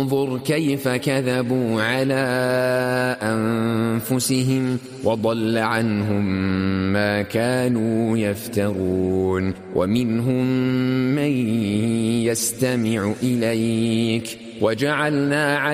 انظر كيف كذبوا على أنفسهم وضل عنهم ما كانوا يفترون ومنهم من يستمع إليك وجعلنا